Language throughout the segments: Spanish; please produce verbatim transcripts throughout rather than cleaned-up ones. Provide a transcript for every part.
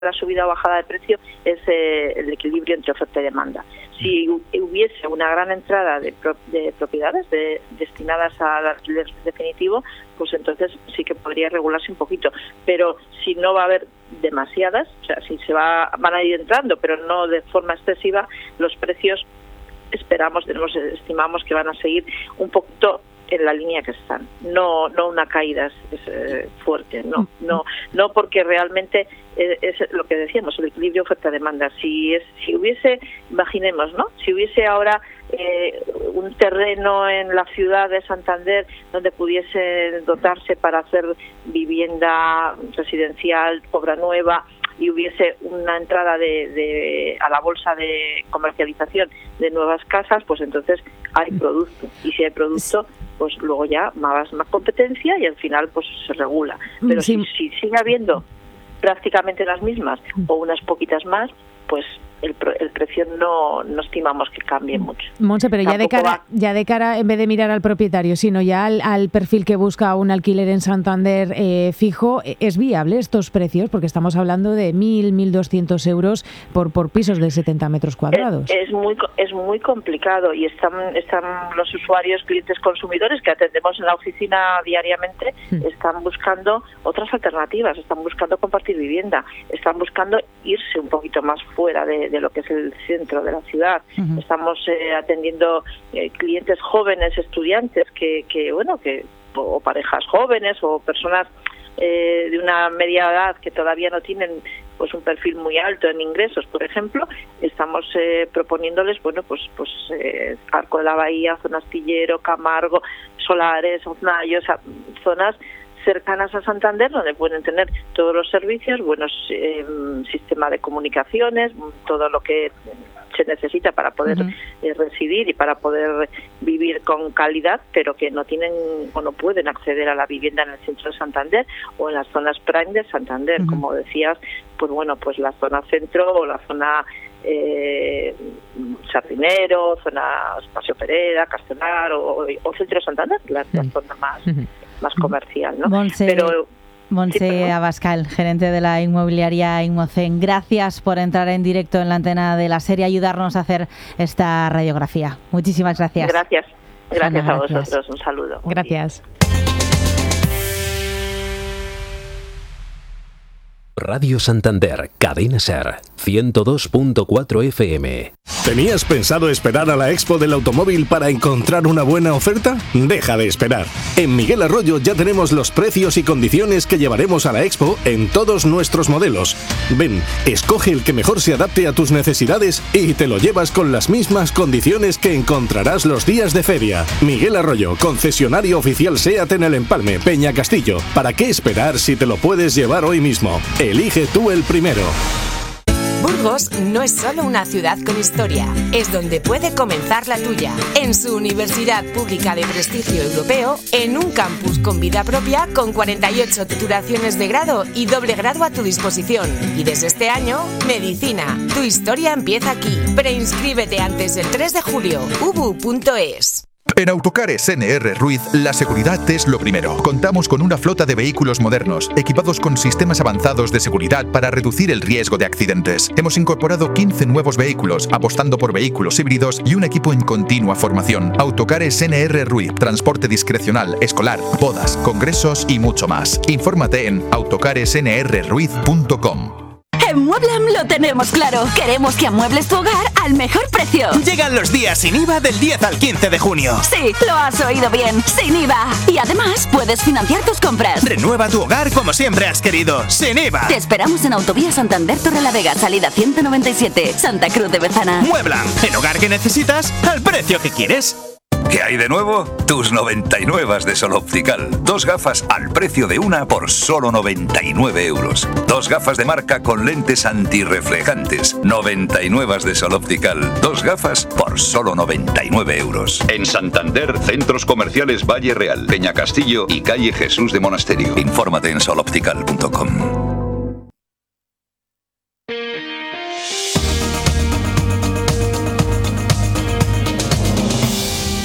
la subida o bajada de precio es eh, el equilibrio entre oferta y demanda. Si hubiese una gran entrada de, pro, de propiedades de, destinadas al alquiler definitivo, pues entonces sí que podría regularse un poquito. Pero si no va a haber demasiadas, o sea, si se va, van a ir entrando, pero no de forma excesiva, los precios esperamos, tenemos, estimamos que van a seguir un poquito en la línea que están, no no una caída es, es, eh, fuerte, no no no porque realmente es, es lo que decíamos, el equilibrio oferta-demanda. Si es si hubiese, imaginemos, ¿no? Si hubiese ahora eh, un terreno en la ciudad de Santander donde pudiese dotarse para hacer vivienda residencial, obra nueva, y hubiese una entrada de, de a la bolsa de comercialización de nuevas casas, pues entonces hay producto. Y si hay producto, pues luego ya más, más competencia y al final pues se regula. Pero sí. si, si sigue habiendo prácticamente las mismas o unas poquitas más, pues el, el precio no, no estimamos que cambie mucho. Monse, pero ya de cara va... ya de cara, en vez de mirar al propietario, sino ya al, al perfil que busca un alquiler en Santander eh, fijo, ¿es viable estos precios? Porque estamos hablando de mil, mil doscientos euros por, por pisos de setenta metros cuadrados. Es, es muy es muy complicado y están, están los usuarios, clientes consumidores que atendemos en la oficina diariamente, hmm. están buscando otras alternativas, están buscando compartir vivienda, están buscando irse un poquito más fuera de de lo que es el centro de la ciudad. Uh-huh. Estamos eh, atendiendo eh, clientes jóvenes, estudiantes que, que bueno, que o parejas jóvenes o personas eh, de una media edad que todavía no tienen pues un perfil muy alto en ingresos, por ejemplo. Estamos eh, proponiéndoles, bueno, pues pues eh, Arco de la Bahía, zona Astillero, Camargo, Solares, Oznayo, zonas cercanas a Santander, donde pueden tener todos los servicios, buenos eh, sistemas de comunicaciones, todo lo que se necesita para poder uh-huh. eh, residir y para poder vivir con calidad, pero que no tienen o no pueden acceder a la vivienda en el centro de Santander o en las zonas prime de Santander, uh-huh. como decías, pues bueno, pues la zona centro o la zona eh, Sardinero, zona Paseo Pereda, Castelar o, o centro de Santander, la, la zona más uh-huh. más comercial, ¿no? Monse, Pero Monse sí, Abascal, gerente de la inmobiliaria Inmocen, gracias por entrar en directo en la antena de la serie, ayudarnos a hacer esta radiografía. Muchísimas gracias. Gracias, gracias Ana, a gracias. vosotros, un saludo. Gracias. Radio Santander, Cadena Ser, ciento dos punto cuatro F M. ¿Tenías pensado esperar a la Expo del Automóvil para encontrar una buena oferta? Deja de esperar. En Miguel Arroyo ya tenemos los precios y condiciones que llevaremos a la Expo en todos nuestros modelos. Ven, escoge el que mejor se adapte a tus necesidades y te lo llevas con las mismas condiciones que encontrarás los días de feria. Miguel Arroyo, concesionario oficial SEAT en El Empalme, Peña Castillo. ¿Para qué esperar si te lo puedes llevar hoy mismo? Elige tú el primero. Burgos no es solo una ciudad con historia, es donde puede comenzar la tuya. En su universidad pública de prestigio europeo, en un campus con vida propia, con cuarenta y ocho titulaciones de grado y doble grado a tu disposición. Y desde este año, Medicina. Tu historia empieza aquí. Preinscríbete antes del tres de julio. u b u punto e s. En Autocares N R Ruiz, la seguridad es lo primero. Contamos con una flota de vehículos modernos, equipados con sistemas avanzados de seguridad para reducir el riesgo de accidentes. Hemos incorporado quince nuevos vehículos, apostando por vehículos híbridos y un equipo en continua formación. Autocares N R Ruiz, transporte discrecional, escolar, bodas, congresos y mucho más. Infórmate en autocares n r ruiz punto com. En Mueblam lo tenemos claro. Queremos que amuebles tu hogar al mejor precio. Llegan los días sin I V A del diez al quince de junio. Sí, lo has oído bien. Sin I V A. Y además puedes financiar tus compras. Renueva tu hogar como siempre has querido. Sin I V A. Te esperamos en Autovía Santander Torrelavega, salida ciento noventa y siete, Santa Cruz de Bezana. Mueblam. El hogar que necesitas al precio que quieres. ¿Qué hay de nuevo? Tus noventa y nueve de Sol Optical. Dos gafas al precio de una por solo noventa y nueve euros. Dos gafas de marca con lentes antirreflejantes. noventa y nueve de Sol Optical. Dos gafas por solo noventa y nueve euros. En Santander, centros comerciales Valle Real, Peña Castillo y calle Jesús de Monasterio. Infórmate en sol optical punto com.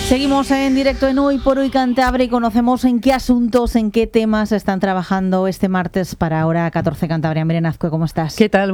Seguimos en directo en Hoy por Hoy Cantabria y conocemos en qué asuntos, en qué temas están trabajando este martes para Hora catorce Cantabria. Miren Azcue, ¿cómo estás? ¿Qué tal?